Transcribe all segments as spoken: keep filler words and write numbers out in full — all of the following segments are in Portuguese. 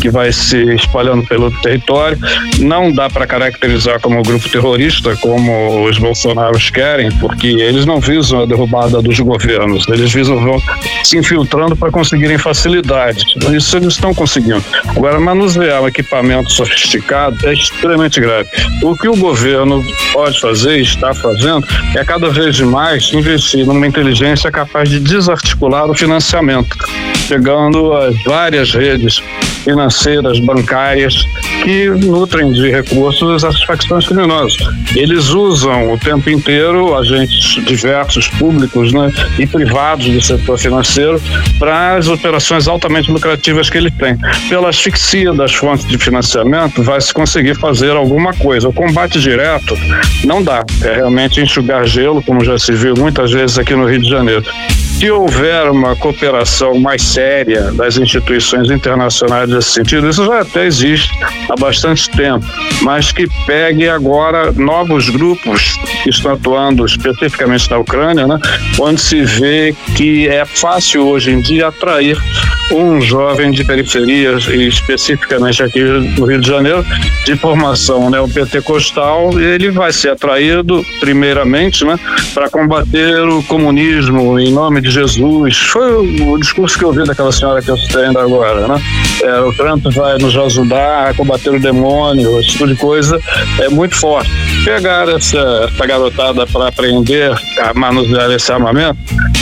que vai se espalhando pelo território. Não dá para caracterizar como grupo terrorista, como os bolsonaros querem, porque eles não visam a derrubada dos governos, eles visam vão se infiltrando para conseguirem facilidade. Isso eles estão conseguindo. Agora, manusear um equipamento sofisticado é extremamente grave. O que o governo pode fazer e está fazendo é cada vez mais investir numa inteligência capaz de desarticular o financiamento, chegando a várias redes financeiras, bancárias, que nutrem de recursos as facções criminosas. Eles usam o tempo inteiro agentes diversos, públicos, né, e privados do setor financeiro para as operações altamente lucrativas que eles têm. Pela asfixia das fontes de financiamento, vai se conseguir fazer alguma coisa. O combate direto não dá. É realmente enxugar gelo, como já se viu muitas vezes aqui no Rio de Janeiro. Se houver uma cooperação mais séria das instituições internacionais nesse sentido, isso já até existe há bastante tempo, mas que pegue agora novos grupos que estão atuando especificamente na Ucrânia, né, onde se vê que é fácil hoje em dia atrair um jovem de periferias, e especificamente aqui no Rio de Janeiro, de formação neopentecostal, e ele vai ser atraído primeiramente, né, para combater o comunismo em nome de Jesus. Foi o, o discurso que eu ouvi daquela senhora que eu citei ainda agora, né? É, o Trump vai nos ajudar a combater o demônio, esse tipo de coisa é muito forte. Pegar essa, essa garotada para aprender a manusear esse armamento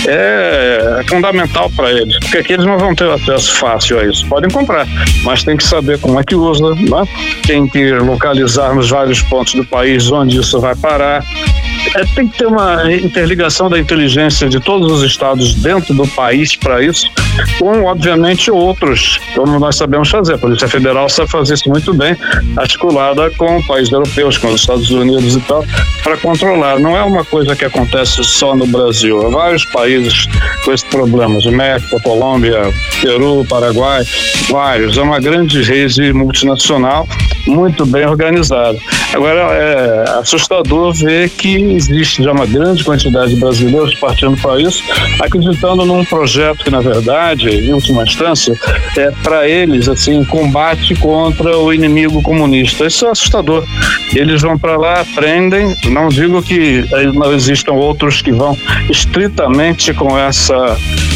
é fundamental para eles, porque aqui eles não vão ter acesso fácil a isso. Podem comprar, mas tem que saber como é que usa, né? Tem que localizar nos vários pontos do país onde isso vai parar. É, tem que ter uma interligação da inteligência de todos os estados dentro do país para isso, com, obviamente, outros, como nós sabemos fazer. A Polícia Federal sabe fazer isso muito bem, articulada com países europeus, com os Estados Unidos e tal, para controlar. Não é uma coisa que acontece só no Brasil. Há vários países com esse problema. O México, a Colômbia, Peru, Paraguai, vários. É uma grande rede multinacional muito bem organizada. Agora, é assustador ver que existe já uma grande quantidade de brasileiros partindo para isso, acreditando num projeto que, na verdade, em última instância, é para eles, assim, combate contra o inimigo comunista. Isso é assustador. Eles vão para lá, aprendem, não digo que não existam outros que vão estritamente com essa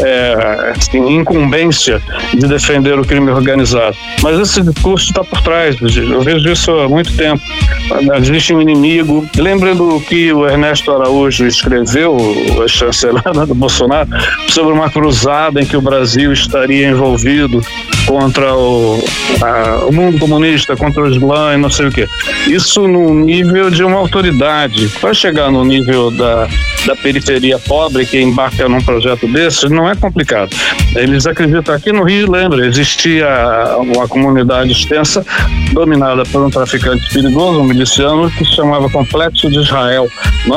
é, assim, incumbência de defender o crime organizado, mas esse discurso está por trás. Eu vejo isso há muito tempo. Existe um inimigo. Lembra do que o Ernesto Araújo escreveu, o chanceler do Bolsonaro, sobre uma cruzada em que o Brasil estaria envolvido contra o, a, o mundo comunista, contra o Islã e não sei o quê. Isso no nível de uma autoridade. Para chegar no nível da, da periferia pobre que embarca num projeto desse, não é complicado. Eles acreditam, aqui no Rio, lembra, existia uma comunidade extensa dominada por um traficante perigoso, um miliciano, que se chamava Complexo de Israel. Né?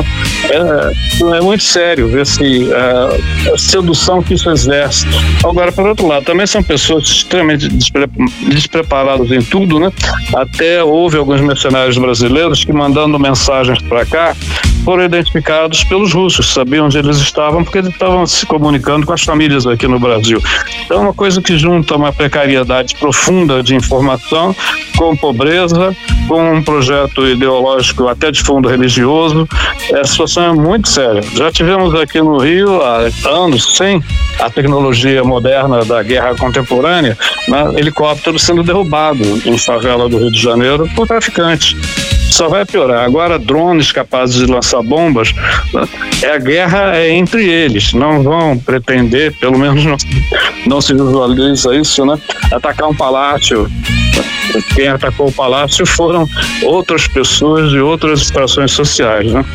É, é muito sério ver se a, a sedução que isso exerce. Agora, por outro lado, também são pessoas extremamente despre, despreparadas em tudo, né? Até houve alguns mercenários brasileiros que, mandando mensagens para cá, foram identificados pelos russos, sabiam onde eles estavam, porque eles estavam se comunicando com as famílias aqui no Brasil. Então é uma coisa que junta uma precariedade profunda de informação com pobreza, com um projeto ideológico até de fundo religioso. A situação é muito séria. Já tivemos aqui no Rio há anos, sem a tecnologia moderna da guerra contemporânea, né, helicóptero sendo derrubado em favela do Rio de Janeiro por traficantes. Só vai piorar. Agora, drones capazes de lançar bombas, é a guerra é entre eles. Não vão pretender, pelo menos não, não se visualiza isso, né? Atacar um palácio. Quem atacou o palácio foram outras pessoas de outras extrações sociais, né?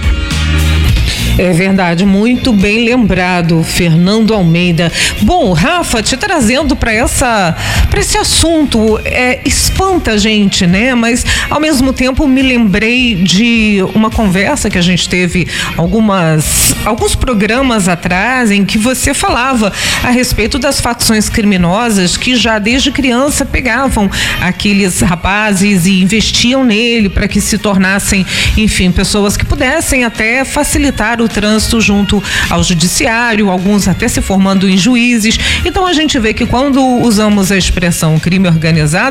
É verdade, muito bem lembrado, Fernando Almeida. Bom, Rafa, te trazendo para essa, para esse assunto, é, espanta a gente, né? Mas ao mesmo tempo me lembrei de uma conversa que a gente teve algumas, alguns programas atrás, em que você falava a respeito das facções criminosas que já desde criança pegavam aqueles rapazes e investiam nele para que se tornassem, enfim, pessoas que pudessem até facilitar o trânsito junto ao judiciário, alguns até se formando em juízes. Então a gente vê que quando usamos a expressão crime organizado,